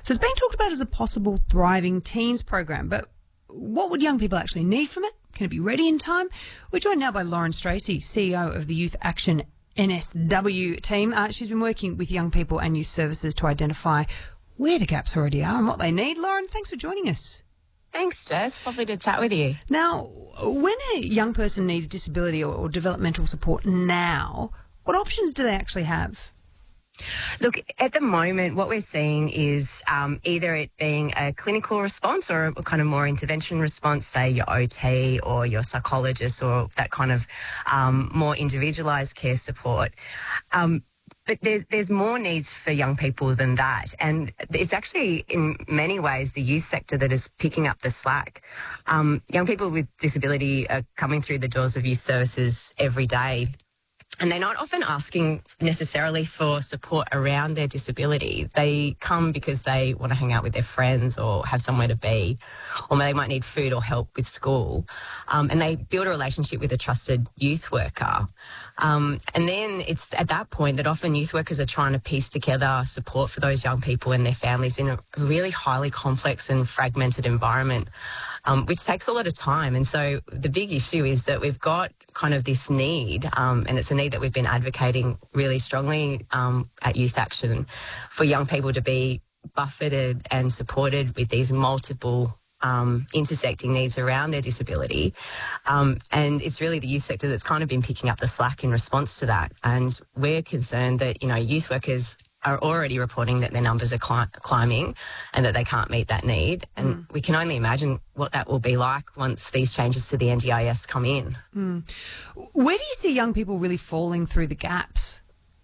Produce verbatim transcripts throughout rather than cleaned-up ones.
So it's being talked about as a possible Thriving Teens program, but what would young people actually need from it? Can it be ready in time? We're joined now by Lauren Stracey, C E O of the Youth Action N S W team. Uh, she's been working with young people and youth services to identify where the gaps already are and what they need. Lauren, thanks for joining us. Thanks, Jess. Lovely to chat with you. Now, when a young person needs disability or, or developmental support now, what options do they actually have? Look, at the moment, what we're seeing is um, either it being a clinical response or a kind of more intervention response, say your O T or your psychologist or that kind of um, more individualised care support. Um, But there, there's more needs for young people than that. And it's actually, in many ways, the youth sector that is picking up the slack. Um, young people with disability are coming through the doors of youth services every day. And they're not often asking necessarily for support around their disability. They come because they want to hang out with their friends or have somewhere to be, or they might need food or help with school. Um, and they build a relationship with a trusted youth worker. Um, and then it's at that point that often youth workers are trying to piece together support for those young people and their families in a really highly complex and fragmented environment, um, which takes a lot of time. And so the big issue is that we've got kind of this need, um, and it's a need that we've been advocating really strongly um, at Youth Action for young people to be buffeted and supported with these multiple Um, intersecting needs around their disability. Um, and it's really the youth sector that's kind of been picking up the slack in response to that. And we're concerned that, you know, youth workers are already reporting that their numbers are cli- climbing and that they can't meet that need. And mm. we can only imagine what that will be like once these changes to the N D I S come in. Mm. Where do you see young people really falling through the gaps?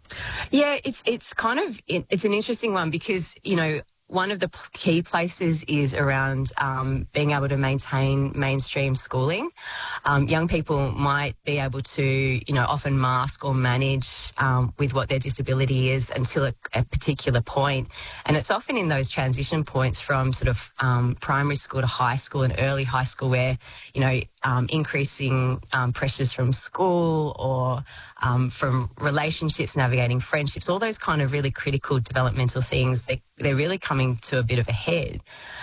Yeah, it's, it's kind of, it's an interesting one because, you know, one of the key places is around um, being able to maintain mainstream schooling. Um, young people might be able to, you know, often mask or manage um, with what their disability is until a, a particular point. And it's often in those transition points from sort of um, primary school to high school and early high school where, you know, um, increasing um, pressures from school or um, from relationships, navigating friendships, all those kind of really critical developmental things, they, they're really coming to a bit of a head.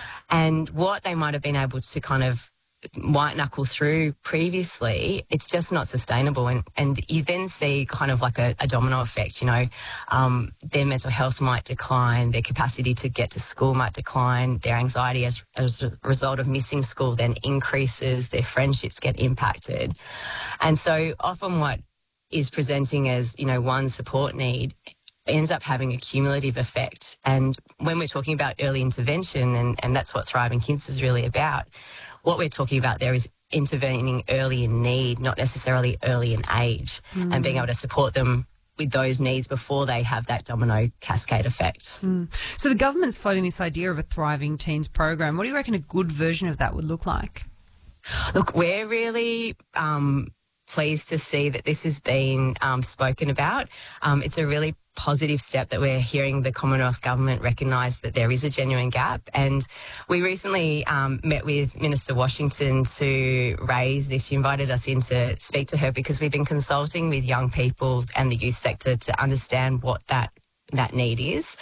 And what they might have been able to kind of white knuckle through previously, it's just not sustainable. And, and you then see kind of like a, a domino effect, you know, um, their mental health might decline, their capacity to get to school might decline, their anxiety as, as a result of missing school then increases, their friendships get impacted. And so often what is presenting as, you know, one support need ends up having a cumulative effect. And when we're talking about early intervention, and, and that's what Thriving Kids is really about, what we're talking about there is intervening early in need, not necessarily early in age, mm. and being able to support them with those needs before they have that domino cascade effect. Mm. So the government's floating this idea of a Thriving Teens program. What do you reckon a good version of that would look like? Look, we're really um, pleased to see that this has been um, spoken about. Um, it's a really positive step that we're hearing the Commonwealth Government recognise that there is a genuine gap. And we recently um, met with Minister Washington to raise this. She invited us in to speak to her because we've been consulting with young people and the youth sector to understand what that that need is.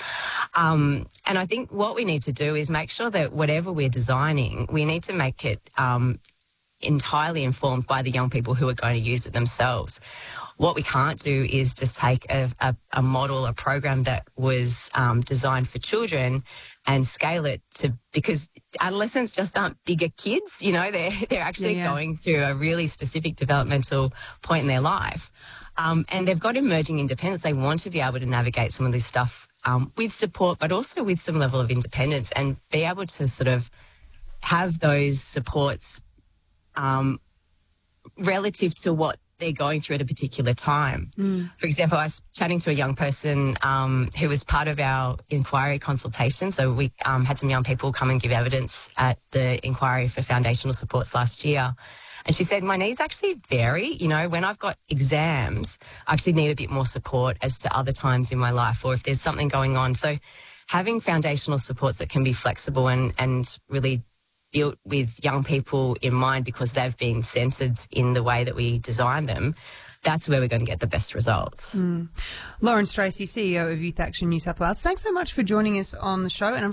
Um, and I think what we need to do is make sure that whatever we're designing, we need to make it um, entirely informed by the young people who are going to use it themselves. What we can't do is just take a, a, a model, a program that was um, designed for children and scale it to, because adolescents just aren't bigger kids, you know, they're, they're actually yeah, yeah. going through a really specific developmental point in their life. Um, and they've got emerging independence. They want to be able to navigate some of this stuff um, with support, but also with some level of independence and be able to sort of have those supports um, relative to what they're going through at a particular time. Mm. For example, I was chatting to a young person um, who was part of our inquiry consultation. So we um, had some young people come and give evidence at the inquiry for foundational supports last year. And she said, my needs actually vary. You know, when I've got exams, I actually need a bit more support as to other times in my life or if there's something going on. So having foundational supports that can be flexible and, and really built with young people in mind because they've been centred in the way that we design them, that's where we're going to get the best results. Mm. Lauren Stracey, C E O of Youth Action New South Wales, thanks so much for joining us on the show. And I'm